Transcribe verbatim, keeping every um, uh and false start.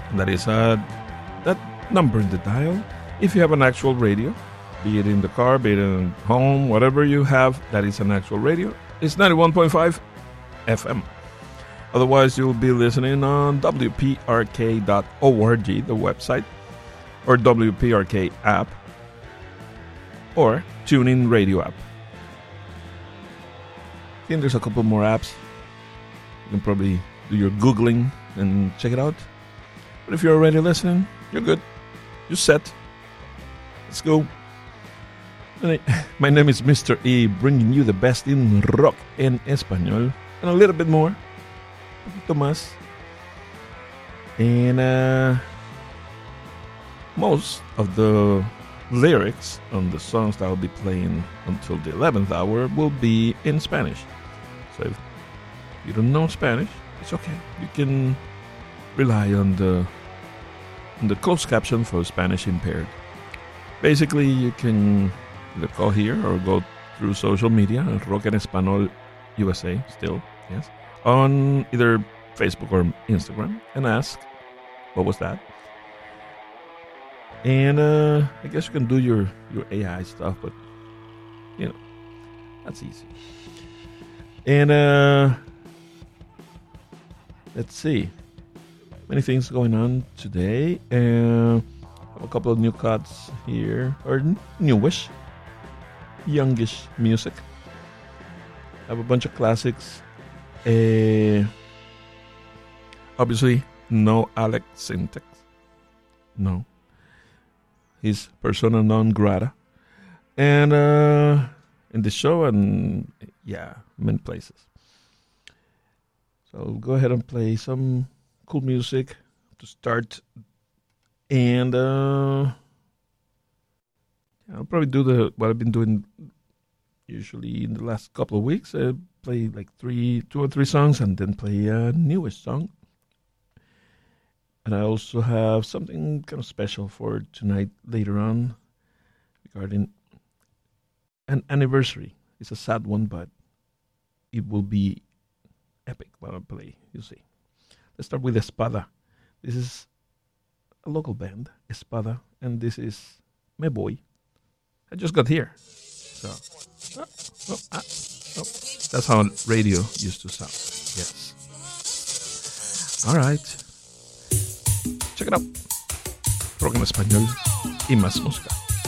That is uh, that number in the dial. If you have an actual radio, be it in the car, be it in home, whatever you have, that is an actual radio. It's ninety-one point five F M. Otherwise, you'll be listening on W P R K dot org, the website, or W P R K app, or TuneIn Radio app. I think there's a couple more apps. You can probably do your Googling and check it out. But if you're already listening, you're good. You're set. Let's go. My name is Mister E, bringing you the best in rock en español, and a little bit more, un poquito más. And uh, most of the lyrics on the songs that I'll be playing until the eleventh hour will be in Spanish. So if you don't know Spanish, it's okay. You can rely on the on the closed caption for Spanish impaired. Basically, you can either call here or go through social media, Rock en Español U S A, still, yes, on either Facebook or Instagram, and ask, what was that? And uh, I guess you can do your, your A I stuff, but, you know, that's easy. And uh, let's see. Many things going on today. Uh, a couple of new cuts here, or newish, youngish music. I have a bunch of classics. Uh, obviously, no Alex Syntax. No. He's persona non grata. And uh, in the show, and yeah, many places. So I'll go ahead and play some cool music to start. And uh, I'll probably do the what I've been doing usually in the last couple of weeks. I play like three, two or three songs, and then play a newest song. And I also have something kind of special for tonight later on regarding an anniversary. It's a sad one, but it will be epic what I play. You'll see. Let's start with Espada. This is a local band, Espada, and this is Me Boy. I just got here. So, oh, oh, ah, oh. That's how radio used to sound. Yes. All right. Check it out. Rock en español y más música.